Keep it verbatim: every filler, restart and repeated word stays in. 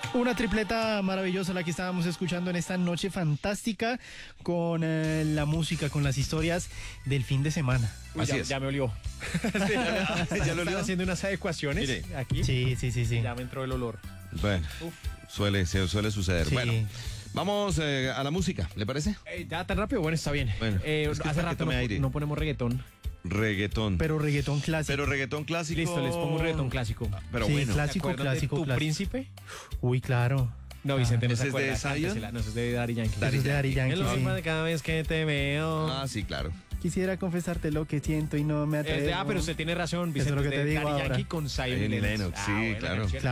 Una tripleta maravillosa la que estábamos escuchando en esta noche fantástica con eh, la música, con las historias del fin de semana. Uy, Así ya, es. ya me olió. Sí, ya, me- ya lo olió haciendo unas adecuaciones. Mire. Aquí. Sí, sí, sí, sí. Ya me entró el olor. Bueno, suele, se- suele suceder. Sí. Bueno, vamos eh, a la música, ¿le parece? Eh, ¿Ya tan rápido? Bueno, está bien. Bueno, Eh, es que hace para que rato tome no, aire. no ponemos reggaetón. Reggaetón. Pero, Pero reggaetón clásico. reggaetón clásico. Listo, les pongo un reggaetón clásico. Pero Sí, bueno. clásico. ¿Se acuerdan de clásico, Tu clásico. Príncipe? Uy, claro. No, Vicente, no ¿Ese se es de acuerda. Zion? Cántesela. No, ese es de Daddy Yankee. Eso es de Daddy Yankee, Es lo sí. mismo de cada vez que te veo. Ah, sí, claro. Quisiera confesarte lo que siento y no me atrevo. Es de, ah, pero usted tiene razón, Vicente. lo que es de te digo Daddy ahora. Yankee con Zion y Zion y Lennox. Lennox, Ah, sí, buena claro. canción.